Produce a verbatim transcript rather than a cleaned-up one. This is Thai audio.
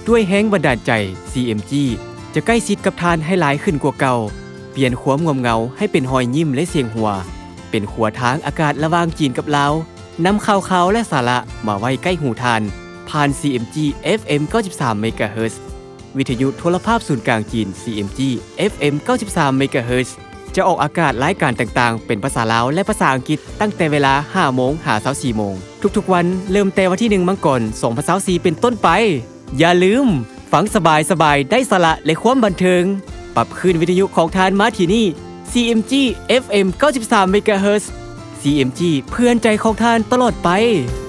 ด้วยแห้งบันดาลใจ ซี เอ็ม จี จะใกล้ชิดกับทานให้หลายขึ้นกว่าเก่าเปลี่ยนความงมเงาให้เป็นหอยยิ้มและเสียงหัวเป็นขัวทางอากาศระหว่างจีนกับลาวนำข่าวข่าวและสาระมาไว้ใกล้หูทานผ่าน ซี เอ็ม จี เอฟ เอ็ม เก้าสิบสาม เมกะเฮิรตซ์วิทยุโทรภาพศูนย์กลางจีน ซี เอ็ม จี เอฟ เอ็ม เก้าสิบสาม เมกะเฮิรตซ์จะออกอากาศรายการต่างๆเป็นภาษาลาวและภาษาอังกฤษตั้งแต่เวลา ห้าโมง หา สี่โมงทุกๆวันเริ่มแต่วันที่หนึ่งมังกรสองพันยี่สิบสี่เป็นต้นไปอย่าลืมฟังสบายๆได้สาระและความบันเทิงปรับขึ้นวิทยุของทานมาที่นี่ ซี เอ็ม จี เอฟ เอ็ม เก้าสิบสาม เมกะเฮิรตซ์ ซี เอ็ม จี เพื่อนใจของทานตลอดไป